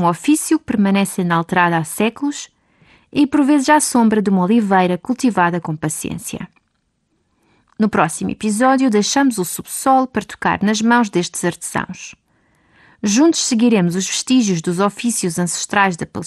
um ofício que permanece inalterado há séculos e por vezes à sombra de uma oliveira cultivada com paciência. No próximo episódio deixamos o subsolo para tocar nas mãos destes artesãos. Juntos seguiremos os vestígios dos ofícios ancestrais da